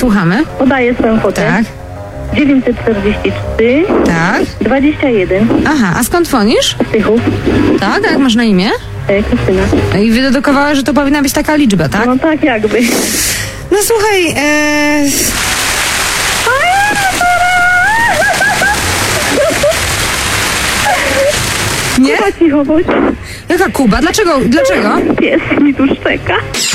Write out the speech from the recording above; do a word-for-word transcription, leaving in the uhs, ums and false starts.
słuchamy. Podaję swoją kwotę. Tak, dziewięćset czterdzieści trzy, tak. dwadzieścia jeden. Aha, a skąd dzwonisz? Z Tychów. Tak, a jak masz na imię? E, Krystyna. I wydedukowała, że to powinna być taka liczba, tak? No tak jakby. No słuchaj, e... Nie? Chyba cicho bądź. Jaka Kuba? Dlaczego? Dlaczego? Pies mi tu szczeka.